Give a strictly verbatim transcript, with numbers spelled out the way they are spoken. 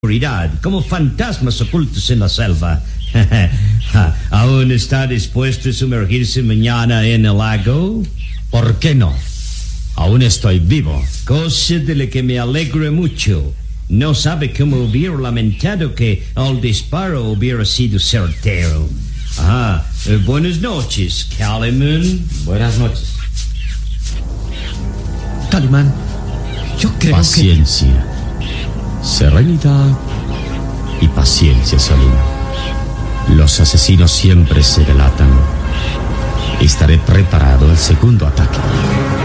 oscuridad, como fantasmas ocultos en la selva. ¿Aún está dispuesto a sumergirse mañana en el lago? ¿Por qué no? Aún estoy vivo. Cosa de la que me alegro mucho. No sabe cómo hubiera lamentado que el disparo hubiera sido certero. Ah, eh, buenas noches, Calimán. Buenas noches. Calimán, yo creo Paciencia, que... serenidad y paciencia, Salim. Los asesinos siempre se delatan. Estaré preparado al segundo ataque.